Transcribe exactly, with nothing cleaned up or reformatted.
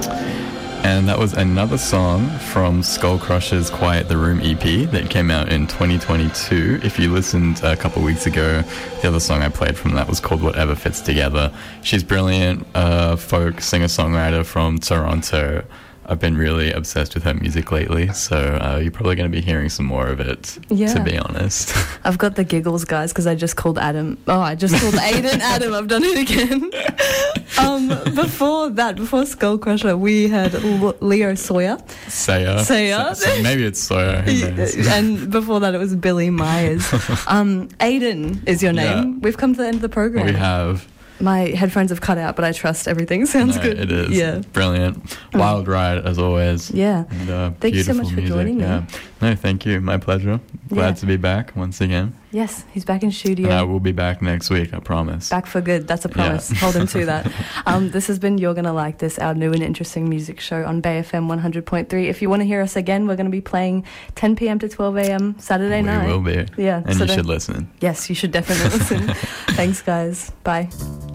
And that was another song from Skull Crusher's Quiet the Room E P that came out in twenty twenty-two. If you listened a couple of weeks ago, the other song I played from that was called Whatever Fits Together. She's brilliant, uh, folk singer-songwriter from Toronto. I've been really obsessed with her music lately, so uh, you're probably going to be hearing some more of it, yeah. to be honest. I've got the giggles, guys, because I just called Adam. Oh, I just called Aiden Adam. I've done it again. um, before that, before Skull Crusher, we had L- Leo Sawyer. Sayer. Sayer. So, so maybe it's Sawyer. Who knows? And before that, it was Billy Myers. Um, Aiden is your name. Yeah. We've come to the end of the program. We have. My headphones have cut out, but I trust everything sounds no, good. It is. Yeah. Brilliant. Wild ride, as always. Yeah. And, uh, thank you so much for music. joining me. Yeah. No, thank you. My pleasure. Glad yeah. to be back once again. Yes, he's back in studio. And I will be back next week, I promise. Back for good. That's a promise. Yeah. Hold him to that. Um, this has been You're Gonna Like This, our new and interesting music show on Bay F M one hundred point three. If you want to hear us again, we're going to be playing ten p.m. to twelve a.m. Saturday we night. We will be. Yeah. And so you should listen. Yes, you should definitely listen. Thanks, guys. Bye.